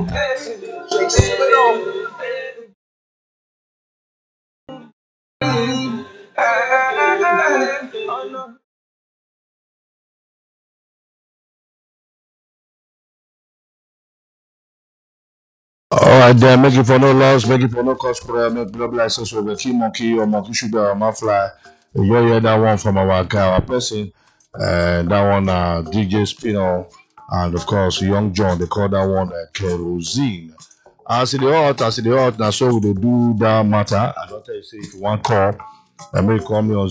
Alright then, make it for no loss, make it for no cost prayer, make blood license over key monkey or monkey sugar or mafly. You hear that one from our guy, our person. That one DJ Spino and of course Young John, they call that one kerosene. As the hot, now so they do that matter. I don't tell you say if you want call, may call me on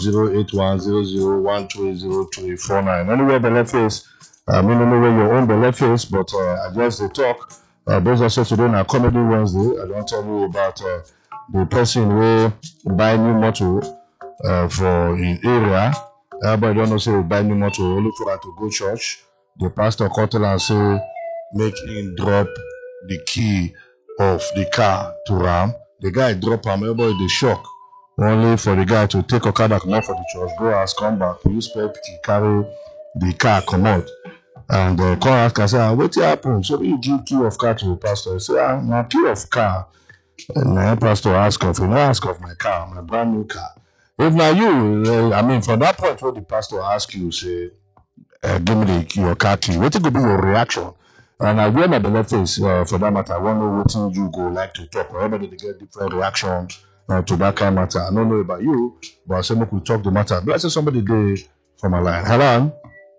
08100120349. Anywhere the left face, I mean anywhere your own the left face, but I just they talk. Those are said today na Comedy Wednesday. I don't tell you about the person who buy new motor for in area. Everybody don't know say we buy new motor only for her to go church. The pastor call tell and say make him drop the key of the car to Ram. The guy drop him, everybody they shock. Only for the guy to take Okada come out for the church, go ask come back, use spare key, carry the car come out. And call ask and say, what happened? So you give key of car to the pastor. He say, my key of car. And my pastor ask of, you know, ask of my car, my brand new car. If now you, I mean, from that point where the pastor ask you, say, give me your car key, what could be your reaction? And I wear my belly face for that matter. I won't know what you go like to talk. Everybody they get different reaction to that kind of matter. I don't know about you, but I say we could talk the matter. But I say somebody there from my line. Hello.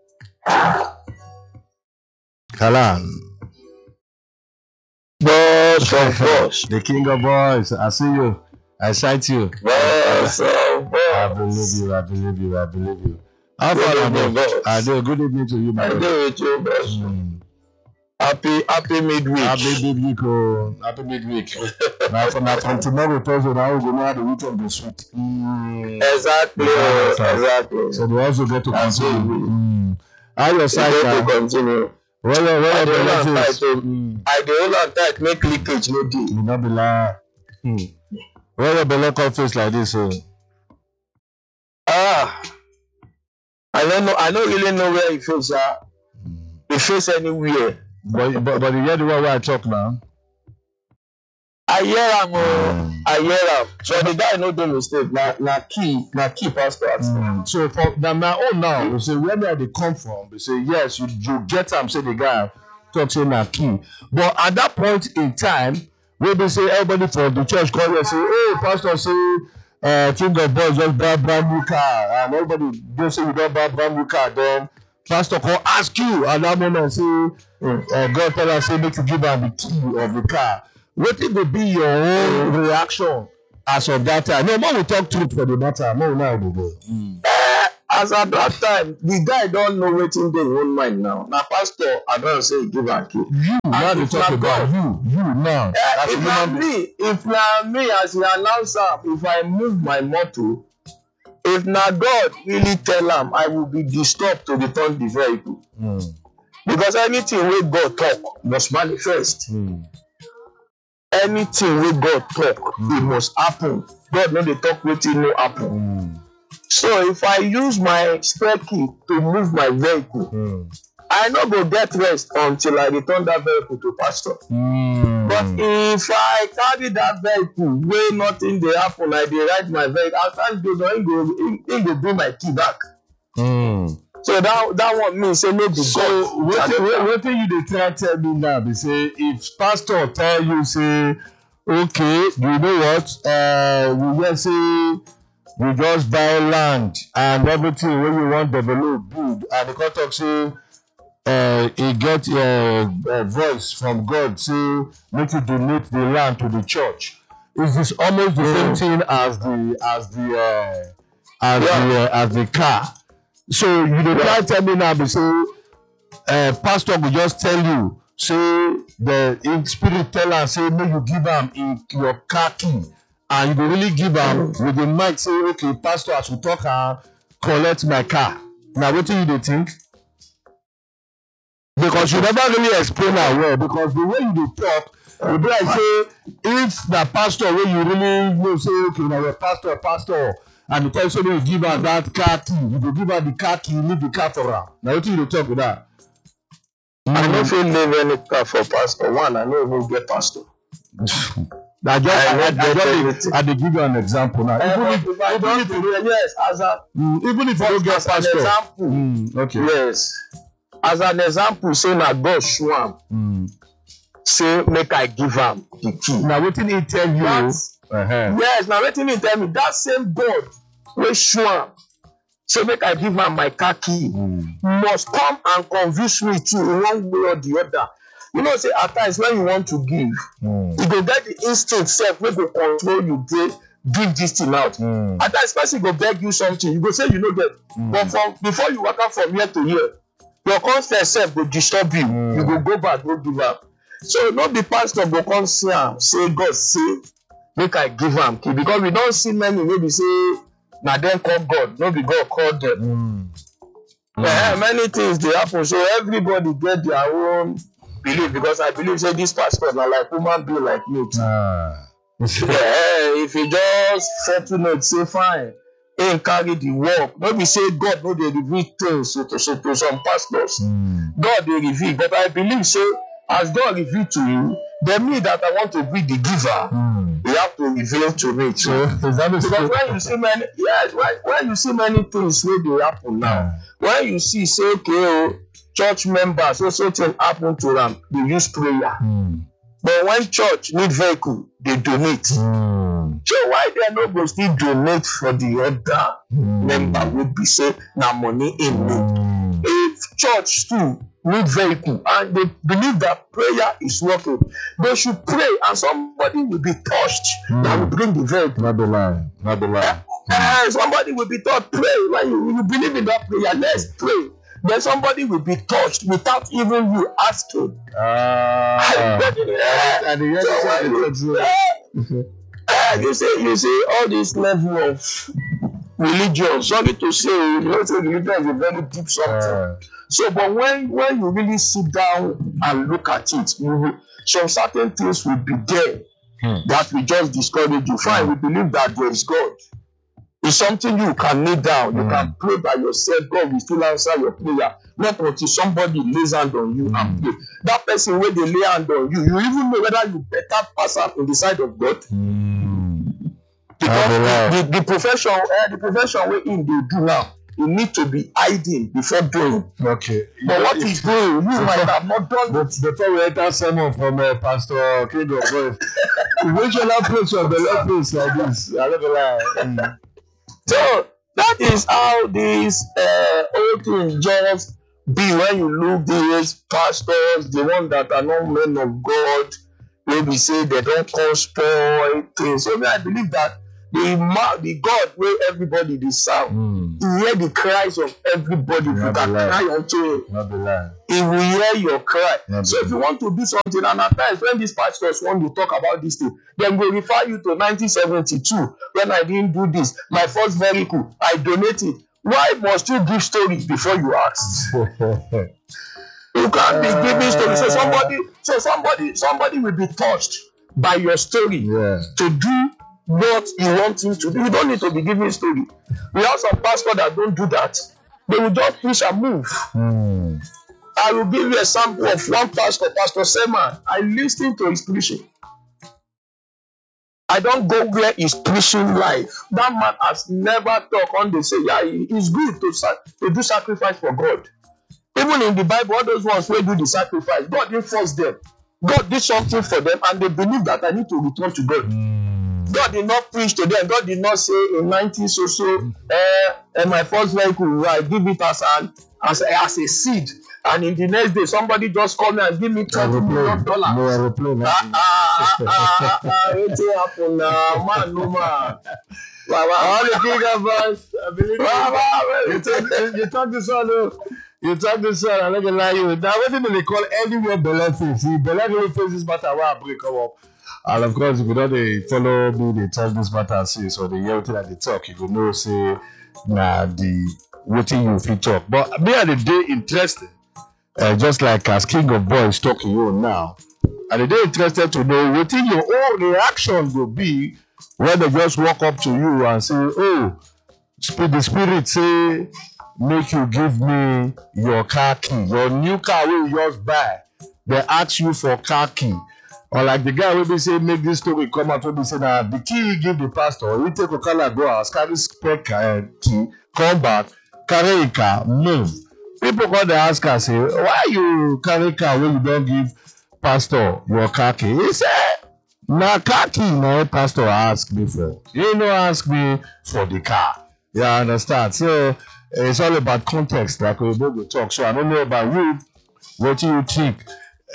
Kalan. Boss of boss. The king of boys. I see you. I sight you. Boss of boss. I believe you. How far are you? I do. Good evening to you, my brother. I do with you, boss. Happy midweek. Happy midweek. Now from tomorrow, Thursday, now we're going to have the weekend this week. Exactly. So they also get to continue. How your side to continue? Where I dey hold on tight, make leakage no dey. You not be lie. Where your belly come face like this? I don't really know where it face. It face anywhere. But you hear the way I talk now. I hear him. So the guy no do mistake. Na key pastor. So for my own now, we say where they come from. We say yes, you get them. Say the guy talk say na key. But at that point in time, where they say everybody from the church come and say, hey, pastor say, king of boys just buy brand new car, and everybody don't say you don't buy brand new car. Then pastor come ask you at that moment say, God tell us say make you give am the key of the car. What it will be your own reaction as of that time? No, man will talk truth for the matter. No, now we go. As at that time, the guy don't know wetin dey him own mind now. Na pastor, I don't say give am key. You now dey talk about you now. If na me as the announcer, if I move my motor, if na God really tell am, I will be disturbed to return the vehicle. Because anything wey God talk must manifest. Anything wey God talk, it must happen. God no dey talk wetin no happen. So if I use my spare key to move my vehicle, I no go get rest until I return that vehicle to pastor. But if I carry that vehicle wey nothing dey happen, I dey ride my vehicle, as time goes on, he go bring my key back. So that one mean say no be God. So wetin you dey try tell me now be say if pastor tell you say okay, you know what, we just say we just buy land and everything wey you wan develop good, and the court talk say he get a voice from God say make you donate the land to the church. Is this almost the same thing as the car? So you dey try tell me now be say pastor go just tell you say the spirit tell am say make you give am your car key, and you go really give am with the mic say okay pastor as you talk am collect my car. Na wetin you dey think? Because you never really explain am well, because the way you dey talk e be like say if na pastor wey you really know say okay na your pastor and the tell you say make you give am that car key, you go give am the car key, leave the car for am. Na wetin you dey talk with that? I no fit leave any car for pastor. One, I no even get pastor. I dey give you an example now. Even if you don't get pastor. Example. Okay. Yes. As an example, say na God show am. Say make I give am the key. Now wetin he tell you? Yes, now wetin he tell me, that same God wey show am say make I give am my car key must come and convince me too in one way or the other. You know, say at times when you want to give, you go get the instinct self wey go control you, give this thing out. At times person go beg you something, you go say you no get, but before you waka from here to here, your conscience self go disturb you. You go back, go give am. So no be pastor go come see am say God say make I give am key, because we don see many wey be say na dem call God, no be God call dem. Many things dey happen, so everybody get their own belief, because I believe say this pastor na like human being like me too. If you just fortunate say fine, him carry the work, no be say God no dey reveal things to some pastors. God dey reveal, but I believe say as God reveal to you, then me that I want to be the giver, you have to reveal to me too. Because when you see many, when you see many things wey dey happen now, when you see say okay, church members also thing happen to them, they use prayer. But when church need vehicle, they donate. So why they no go still donate for the other member would be say na money in need? If church too need vehicle and they believe that prayer is working, they should pray and somebody will be touched that will bring the vehicle. Not the lie. Somebody will be touched. Pray when you believe in that prayer. Let's pray. Then somebody will be touched without even you asking. You see all this level of religion. Sorry to say, you know, religion is a very deep something. So, but when you really sit down and look at it, some certain things will be there that will just discourage you. Fine, we believe that there is God. It's something you can kneel down. You can pray by yourself. God will still answer your prayer. Not until somebody lays hand on you and pray. That person where they lay hand on you, you even know whether you better pass up in the sight of God. Because the profession where in they do now, you need to be hiding before doing. Okay. But what he's doing, you might have not done it. Before we enter sermon from Pastor King of Voice, which other place your belly face like this? I don't lie. So that is how these old things just be when you look these pastors, the ones that are not men of God, maybe say they don't come spoil things. So I believe that the God where everybody dey serve, he hear the cries of everybody. You can cry unto him. He will hear your cry. So if you want to do something, and at times when these pastors want to talk about this thing, then go refer you to 1972 when I didn't do this. My first vehicle, I donated. Why must you give story before you ask? You can't be giving story. So somebody will be touched by your story to do what you want him to do. You don't need to be giving story. We have some pastors that don't do that. They will just preach and move. I will give you a sample of one pastor, Pastor Seman. I listened to his preaching. I don't go where he's preaching live. That man has never talked on the say, it's good to do sacrifice for God. Even in the Bible, all those ones who do the sacrifice, God didn't force them. God did something for them, and they believe that I need to return to God. God did not preach to them. God did not say in 19 my first vehicle, I give it as a seed. And in the next day, somebody just called me and give me $20 million. Wetin happen now? Man, no man. All the king of us, I believe you talk this one, you talk this one, I'm not gonna lie you. Now, what do they call anywhere Bella face? See, Bella will face this matter where I break up. And of course, if you don't follow me, they talk this matter see, so they hear everything that they talk, you go know, say, nah, the waiting you fit talk. But me at the day interested, just like as King of Boys talking you now, and they interested to know what your own reaction will be when they just walk up to you and say, oh, the spirit say make you give me your car key, your new car wey you just buy. They ask you for car key. Or like the guy wey be say make this story come out, wey be say na the key he give the pastor, he take Okada go house, carry spare key, come back, carry a car, move. People come dey ask am say, why you carry car wey you don give pastor your car key? He say, na car key na pastor ask me for. He no ask me for the car. You understand? So it's all about context, like we both go talk. So I don't know about you. What do you think?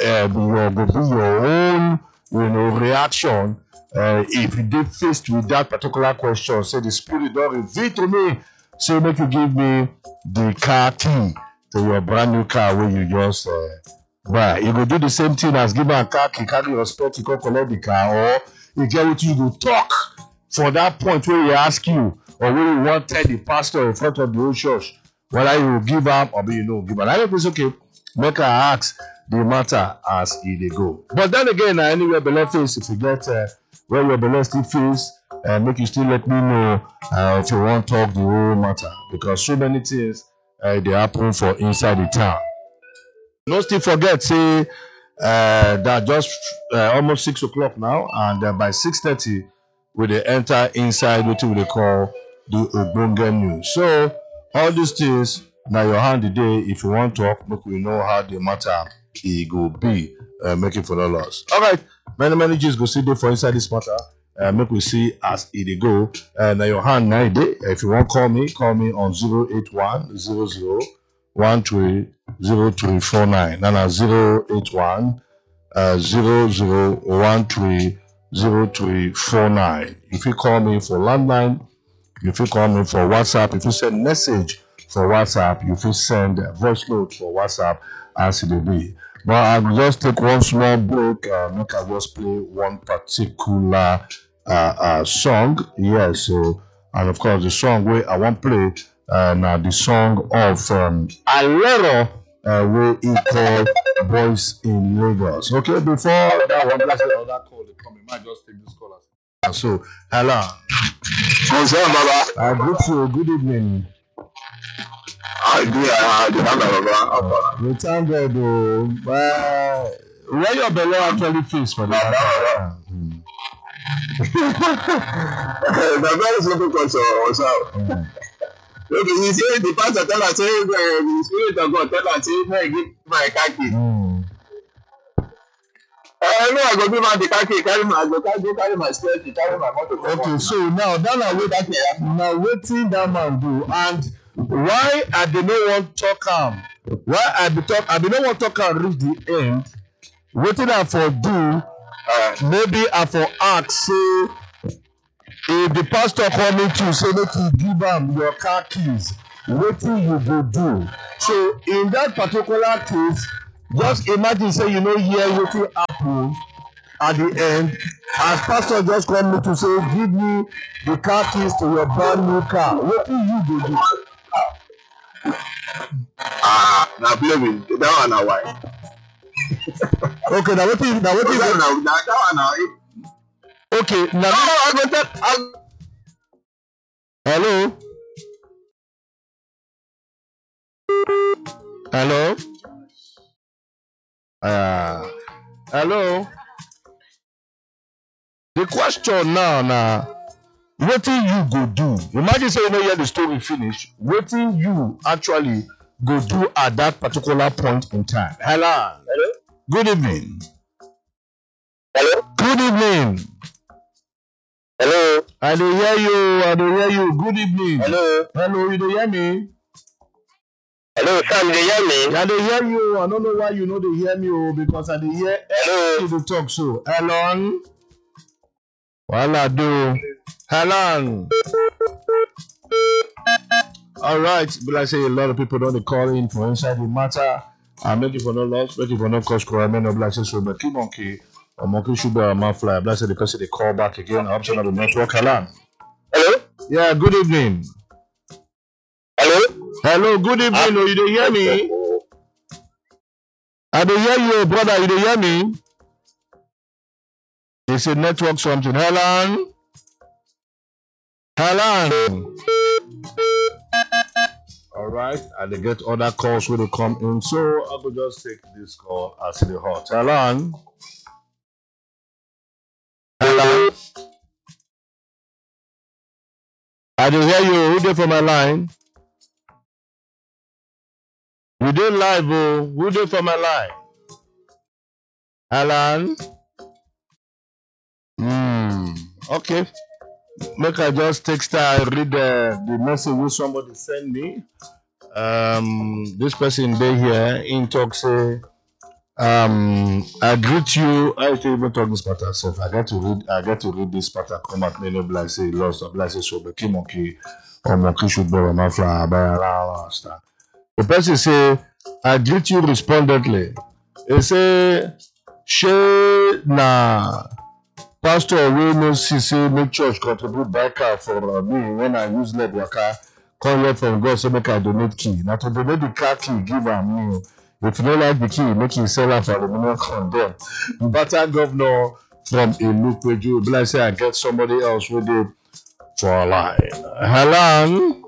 Your own, reaction if you dey faced with that particular question. Say the spirit don reveal to me, say make you give me the car key to your brand new car wey you just buy. You go do the same thing as give am car key, carry your spare key, come collect the car, or you get wetin you go talk for that point where he ask you, or where you wan tell the pastor in front of the whole church whether you give am or you no give am. I think it's okay. Make I ask the matter as e dey go. But then again, na anywhere belle face, if you get where your belle still face, make you still let me know if you wan talk the whole matter, because so many things dey happen for inside the town. No still forget say that just almost 6 o'clock now, and by 6:30 we dey enter inside wetin we dey call the ogbonge news. So all these things na your hand today. If you want talk, make we know how the matter e go be. Make it for no loss. All right, many gist go see dey for inside this matter. Make we see as e dey go. Na your hand na e dey. If you want call me on 081 00 13 0349. Na 081 00 13 0349. If you call me for landline, if you call me for WhatsApp, if you send message for WhatsApp, if you send voice note for WhatsApp, as it will be. But I'll just take one small break. Make I just play one particular song. Yes, so, and of course the song where I want play now the song of Alero where he called Boys in Lagos. Okay, before that one, let's say another call they come. Might just take this call. So, hello. I greet you. Good evening. We thank God. Where your belly actually face for the last time? The very simple question also. Okay, you say the pastor tell us say the spirit of God tell us say make give my car key. I go give am the car key, carry my spare key, carry my motor. Okay, so now that now wetin that man do, and why I dey no wan talk am? Why I be no wan talk am reach the end? Wetin I for do? Maybe I for ask say if the pastor call me to say make you give am your car keys, wetin you go do? So in that particular case, just imagine say you no hear wetin happen at the end, as pastor just call me to say give me the car keys to your brand new car, wetin you go do? Na play with that one na why. Okay, now wetin that one na. Okay, now I go tell. Hello. Hello. Hello. The question now, wetin you go do? Imagine say you no hear the story finish. Wetin you actually go do at that particular point in time? Hello. Hello. Good evening. Hello. Good evening. Hello. I dey hear you. Good evening. Hello. Hello, you dey hear me? Hello, Sam, you hear me? I dey hear you. I don't know why you no dey hear me, because I dey hear you dey talk so. Hello. Wala do. Hello. All right, but I say a lot of people don't call in for inside the matter. I'm making for no loss, making for no cost. I mean, no black so but keep monkey or monkey sugar or man fly. Bless the person they call back again. Option of the network. Hello. Hello. Yeah. Good evening. Hello. Hello. Good evening. You dey hear me? I dey hear you, brother. You dey hear me? They say network something. Hello. Hello. All right. right? And they get other calls when they come in. So I will just take this call as the hot. Alan. Alan. I didn't hear you. Who did for my line? You did live, oh. Who did for my line? Alan. Okay. Make I just text her, read the message which somebody sent me. This person they here in talk say, I greet you. I even talk this part myself. I get to read this part. Come at me no black say lost or black say so but monkey or monkey should borrow my flower by around. The person say, I greet you respondently. He say, she na pastor wey no see say make church contribute buy car for me when I use leg waka come here from God say make I donate key. Na to donate the car key give am me. If you no like the key, make you sell am for aluminum condemn. Better governor from Ilupeju. Be like say I get somebody else with it for a line. Helen.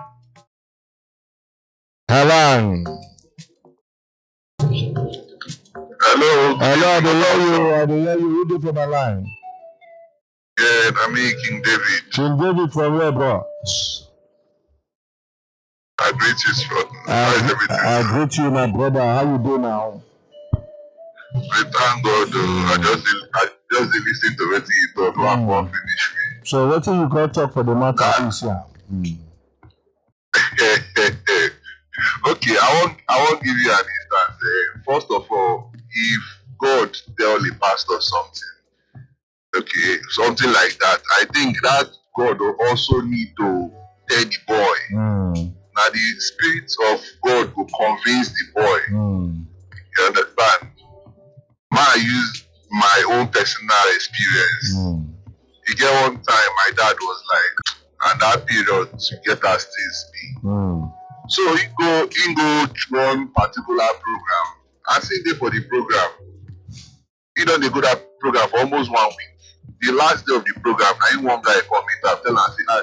Hello. Hello, I dey hear you. Who dey for my line? Yeah, I'm me, King David. King David from where, bro? I greet you, sir. How is everything? I greet you, my brother. How you doing now? We thank God. I just listen to what you talk about finish me. So what you got talk for the matter is here? Okay, I won't give you an instance. First of all, if God tell the pastor something, okay, something like that, I think that God will also need to tell the boy. Now the spirit of God will convince the boy. You understand? I use my own personal experience. You get one time my dad was like, and that period to get us things be. So he go one particular program. I see there for the program. He done the good program for almost 1 week. The last day of the program, I one guy come in and tell us, say,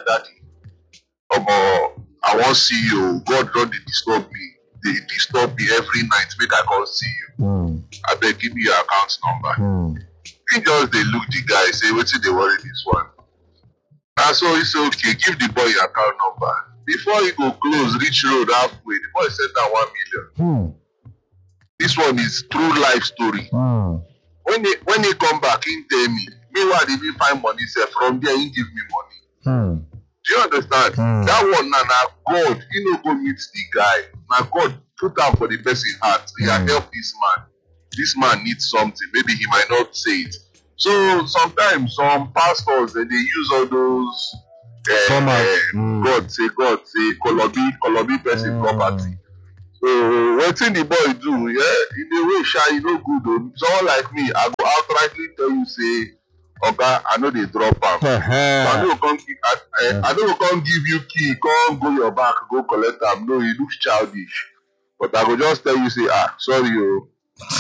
Daddy, I want to see you. God don't disturb me. They disturb me every night. Make I come see you. I beg, give me your account number. He just they look the guy, say, what's they worry this one? And so he say, okay, give the boy your account number. Before he go close, reach road halfway, the boy sent down 1 million. This one is true life story. When he come back, he tell me, meanwhile, he didn't find money, say, from there, he give me money. Do you understand? That one, now God, he no go meet the guy. Now God put out for the person heart. He help this man. This man needs something. Maybe he might not say it. So sometimes some pastors they use all those God say, Kolobi person property. So what thing the boy do? Yeah, in the way shy no good. Someone like me, I go outrightly tell you say, okay, I know they drop am. So I don't come give you key, come go your back, go collect am. No, it looks childish. But I will just tell you say, sorry you.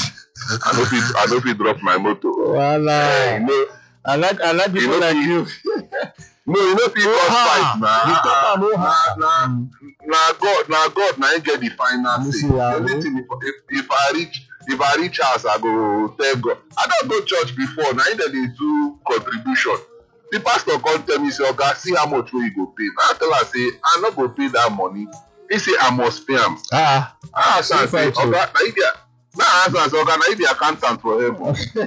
I know if you drop my motor. Voila. I like people like you. No, you know people fight now. Now God, now get the final say. If I reach house, I go tell God. I don't go church before. Now that they do contribution. The pastor come tell me, say, okay, see how much will you go pay. Now I tell her, say, I'm not going to pay that money. He say, I must pay him. I say, okay, now I answer, okay, now he be accountant for him.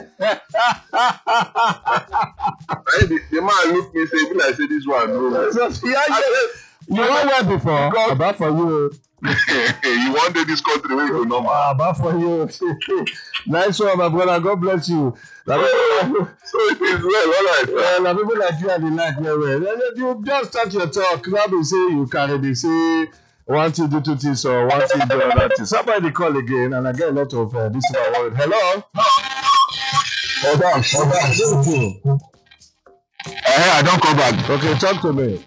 The man look me, say, like, say, this one, no. You were well before. About for you. You wanted this country where you go normal. About for you. Nice one, my brother. God bless you. So it is well, all right. Well, people like you are the like well. You just start your talk. Now they say you carry, they say one thing do two things or one thing do another thing. Somebody call again, and I get a lot of this word. Hello. Hold on. I don't come back. Okay, talk to me.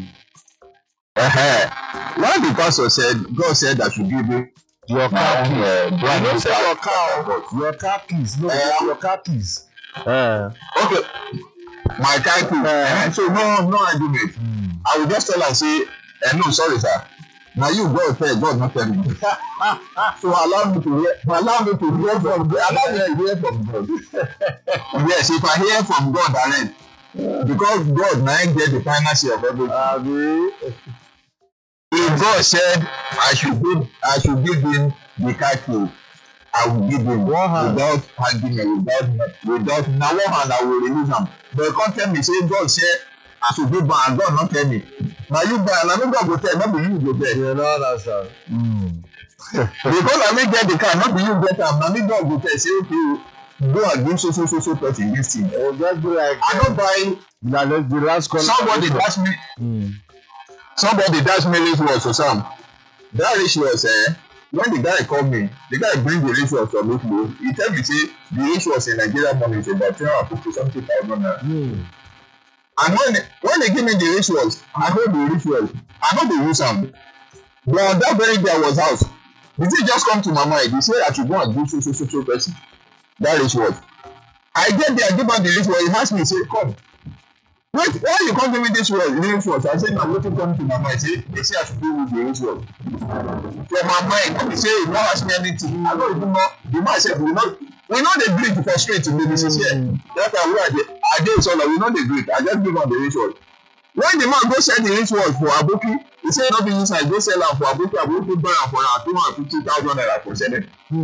When the pastor said, God said that you give me your car keys. You don't say your car keys. No, your car keys. Okay. My car keys. So no argument. I will just tell and say, no, sorry, sir. Now you God tell God not tell me. So allow me to hear from God. Allow me to hear from God. Yes, if I hear from God direct, because God now get the final say of everything. If God said I should give him the car key, I will give him without argument, without now one hand I will release him. But can't tell me say God said I should give back and God not tell me. Now you buy and I know God go tell, not be you go tell. You know that's Because I may get the car, not be you get am. Now me God go tell say okay, go and give so person this thing. It will just be like I don't buy. the last call. Somebody dash me. Somebody dash me wristwatch or some. That wristwatch, when the guy called me, the guy bring the wristwatch from Italy. He tell me say the wristwatch in Nigeria money is about 350,000 naira. And when they give me the wristwatch, I hold the wristwatch. I know they use am. But that very day I was out. The thing just come to my mind. He say I should go and do so person. That wristwatch. I get there, I give am the wristwatch. He ask me, say, come. Wait, why you come give me this wristwatch? I say, no, wetin come to my mind. Say, they say I should go with the wristwatch. From my mind, when he say he no ask me anything, I don't even know. The man say, we know dey gree to frustrate him. He say, that time wey I dey so we no dey gree. I just give am the wristwatch. When the man go sell the wristwatch for Aboki, he say no be inside, go sell am for Aboki buy am for 250,000 naira for selling.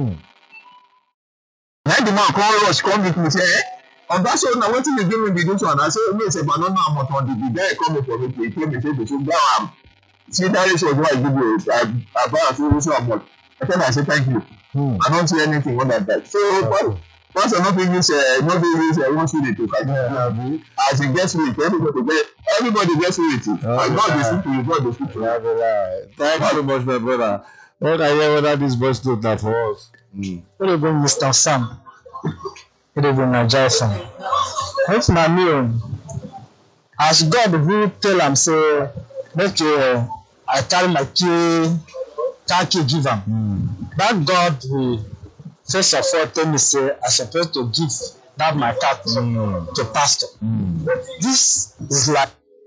Now the man come rush, come meet me say, on that show now wetin you give me be this one? I say, me say, but I don't know how much on the guy come for me, he tell me say, they should buy am. See that wristwatch wey I give you, I buy am so much. I say thank you. I don't see anything more than that. So pastor no fit use one spirit to carry. As he gets spirit, everybody gets spirit. And God dey speak to you, God dey speak to you. Thank you so much, my brother. What I hear whether this voice note now for us. Good evening, Mr. Sam. Good evening, Nigeria Sam. If na me, as God will tell am say, make I carry my car key give am. That God will first of all tell me say I supposed to give that my car to pastor. This is like.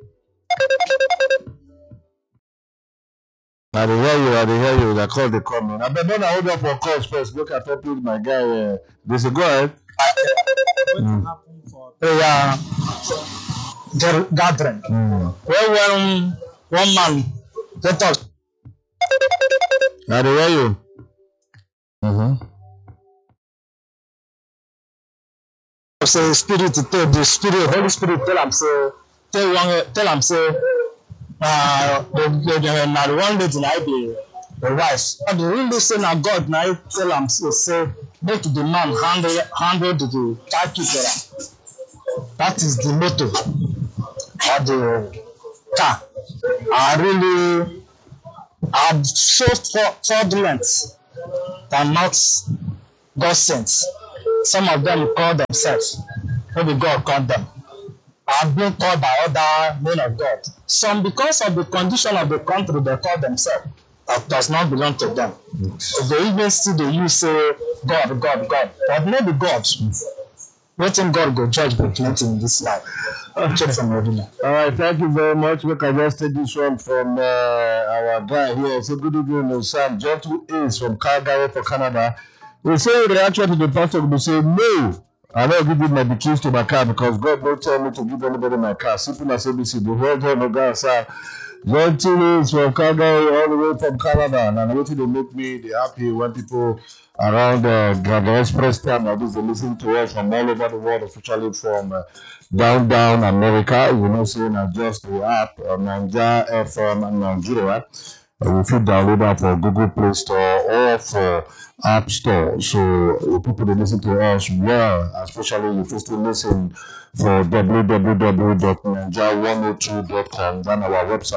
I dey hear you. The call dey come in. I better not hold up for calls first. Look at talk with my guy. They say go ahead. What happen for prayer gathering? When one man they talk. I dey hear you. Say Holy Spirit tell am say na the one lady na be the wife. But the real say na God na tell am say make the man handle the car key for am. That is the motto of the car. I'm so fraudulent than not God sent. Some of them call themselves, maybe God called them. I've been called by other men of God. Some, because of the condition of the country, they call themselves. That does not belong to them. So they even see the use say God, but maybe God. Waiting God go judge the plenty in this life. Check from Medina. All right, thank you very much. We can just take this one from our guy here. Say good evening, Sam. Gentle Ace from Calgary for Canada. We say the reaction to the pastor will say, no, I don't give you the keys to my car because God don't tell me to give anybody my car. Simple as ABC. The whole time of God, sir. Gentle Ace from Calgary all the way from Canada. And waiting to make me happy when people around the Express time like this, they listen to us from all over the world, especially from down America. You know, saying just the app, Nigeria FM and Nigeria. We feel download that for Google Play Store or for App Store. So people they listen to us well, especially if you still listen for www.nigeria102.com, then our website.